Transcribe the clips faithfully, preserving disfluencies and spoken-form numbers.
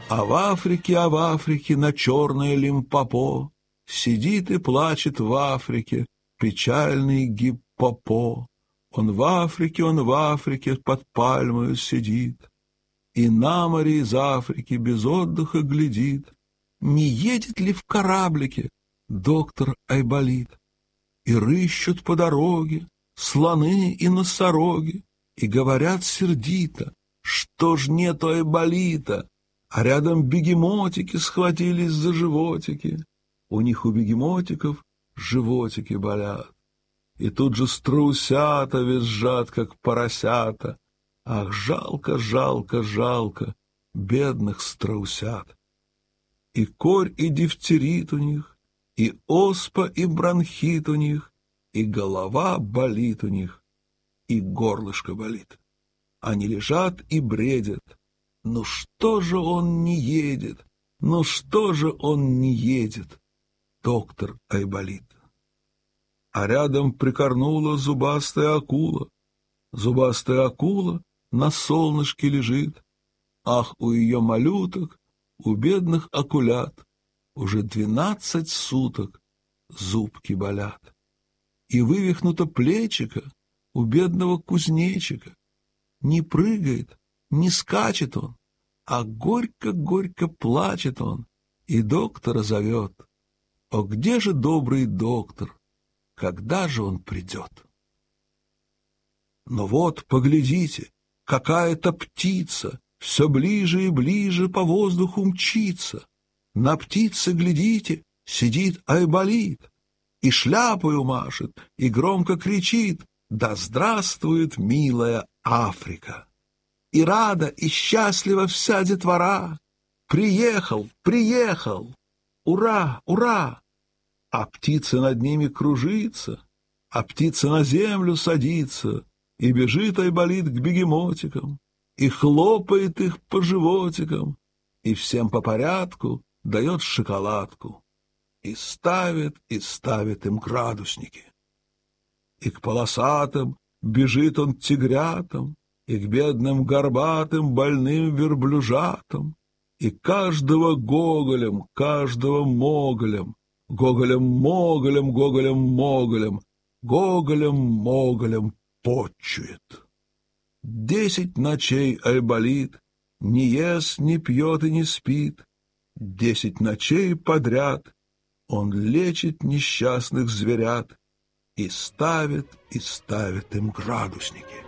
А в Африке, а в Африке на черное Лимпопо сидит и плачет в Африке печальный Гиппопо. Он в Африке, он в Африке под пальмою сидит, и на море из Африки без отдыха глядит, не едет ли в кораблике доктор Айболит. И рыщут по дороге слоны и носороги, и говорят сердито, что ж нету Айболита, а рядом бегемотики схватились за животики. У них, у бегемотиков, животики болят. И тут же страусята визжат, как поросята. Ах, жалко, жалко, жалко бедных страусят. И корь, и дифтерит у них, и оспа, и бронхит у них, и голова болит у них, и горлышко болит. Они лежат и бредят. Ну что же он не едет? Ну что же он не едет? Доктор Айболит. А рядом прикорнула зубастая акула. Зубастая акула на солнышке лежит. Ах, у ее малюток, у бедных акулят уже двенадцать суток зубки болят. И вывихнуто плечико у бедного кузнечика. Не прыгает, не скачет он, а горько-горько плачет он, и доктора зовет. О, где же добрый доктор? Когда же он придет? Но вот, поглядите, какая-то птица все ближе и ближе по воздуху мчится. На птице, глядите, сидит Айболит, и шляпою машет, и громко кричит: «Да здравствует милая Африка!» И рада, и счастлива вся детвора. Приехал, приехал! Ура, ура! А птица над ними кружится, а птица на землю садится, и бежит Айболит к бегемотикам, и хлопает их по животикам, и всем по порядку дает шоколадку, и ставит, и ставит им градусники. И к полосатым бежит он тигрятам, и к бедным горбатым больным верблюжатам, и каждого гоголем, каждого моголем, гоголем-моголем, гоголем-моголем, гоголем-моголем почует. Десять ночей Айболит не ест, не пьет и не спит. Десять ночей подряд он лечит несчастных зверят и ставит, и ставит им градусники.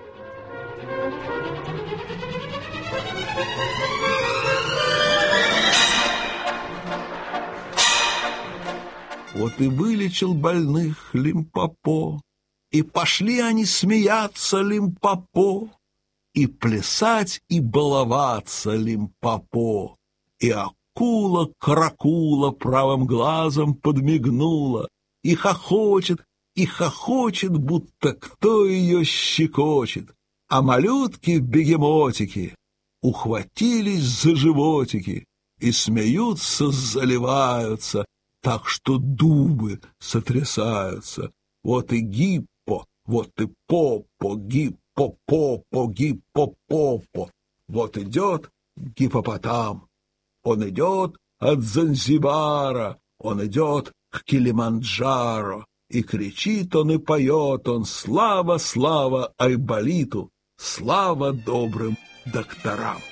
Вот и вылечил больных Лимпопо, и пошли они смеяться Лимпопо, и плясать, и баловаться Лимпопо, и акула-каракула правым глазом подмигнула, и хохочет, и хохочет, будто кто ее щекочет, а малютки-бегемотики ухватились за животики и смеются, заливаются, так что дубы сотрясаются. Вот и гиппо, вот и попо, гиппо-попо, гиппо-попо. Вот идет гиппопотам. Он идет от Занзибара, он идет к Килиманджаро. И кричит он и поет он: слава, слава Айболиту, слава добрым докторам.